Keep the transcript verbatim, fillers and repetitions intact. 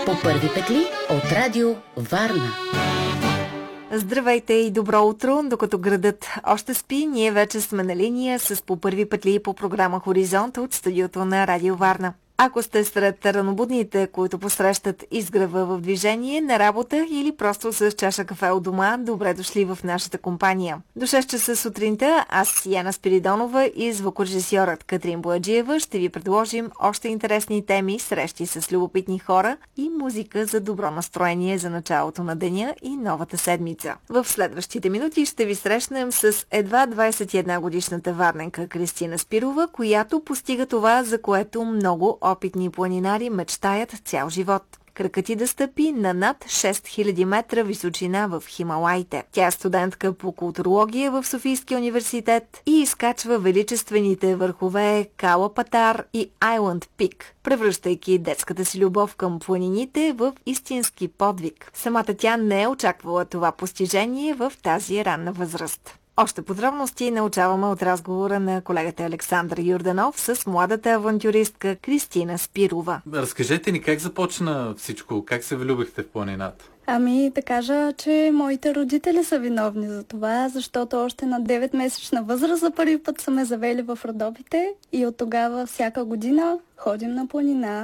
По първи петли от Радио Варна. Здравейте и добро утро! Докато градът още спи, ние вече сме на линия с по първи петли по програма Хоризонт от студиото на Радио Варна. Ако сте сред ранобудните, които посрещат изгрева в движение, на работа или просто с чаша кафе у дома, добре дошли в нашата компания. До шест часа сутринта аз, Яна Спиридонова и звукорежисьорът Катрин Бояджиева ще ви предложим още интересни теми, срещи с любопитни хора и музика за добро настроение за началото на деня и новата седмица. В следващите минути ще ви срещнем с едва двадесет и една годишната варненка Кристина Спирова, която постига това, за което много опитни планинари мечтаят цял живот. Кракът й да стъпи на над шест хиляди метра височина в Хималаите. Тя е студентка по културология в Софийския университет и изкачва величествените върхове Кала Патар и Айланд Пик, превръщайки детската си любов към планините в истински подвиг. Самата тя не е очаквала това постижение в тази ранна възраст. Още подробности научаваме от разговора на колегата Александър Юрданов с младата авантюристка Кристина Спирова. Разкажете ни как започна всичко, как се влюбихте в планината? Ами да кажа, че моите родители са виновни за това, защото още на деветмесечна възраст за първи път са ме завели в Родопите и от тогава всяка година ходим на планина.